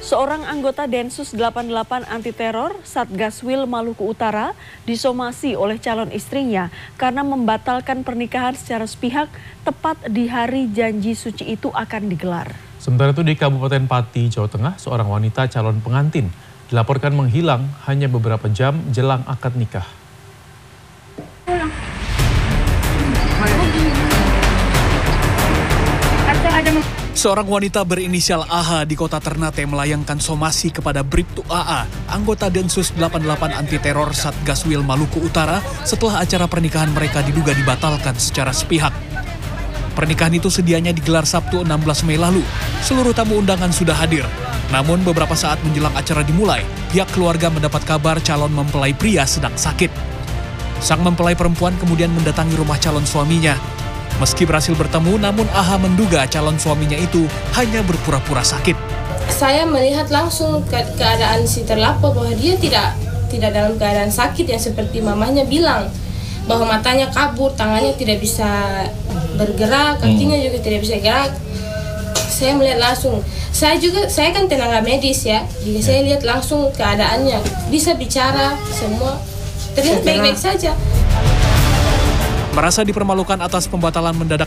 Seorang anggota Densus 88 anti teror Satgaswil Maluku Utara disomasi oleh calon istrinya karena membatalkan pernikahan secara sepihak tepat di hari janji suci itu akan digelar. Sementara itu di Kabupaten Pati, Jawa Tengah, seorang wanita calon pengantin dilaporkan menghilang hanya beberapa jam jelang akad nikah. Seorang wanita berinisial AH di kota Ternate melayangkan somasi kepada Bribtu AA, anggota Densus 88 anti teror Satgaswil Maluku Utara setelah acara pernikahan mereka diduga dibatalkan secara sepihak. Pernikahan itu sedianya digelar Sabtu 16 Mei lalu. Seluruh tamu undangan sudah hadir. Namun beberapa saat menjelang acara dimulai, pihak keluarga mendapat kabar calon mempelai pria sedang sakit. Sang mempelai perempuan kemudian mendatangi rumah calon suaminya. Meski berhasil bertemu, namun AH menduga calon suaminya itu hanya berpura-pura sakit. Saya melihat langsung keadaan si terlapor bahwa dia tidak dalam keadaan sakit yang seperti mamanya bilang. Bahwa matanya kabur, tangannya tidak bisa bergerak, kakinya juga tidak bisa gerak. Saya melihat langsung. Saya kan tenaga medis ya. Jadi saya lihat langsung keadaannya. Bisa bicara, semua terlihat baik-baik saja. Merasa dipermalukan atas pembatalan mendadak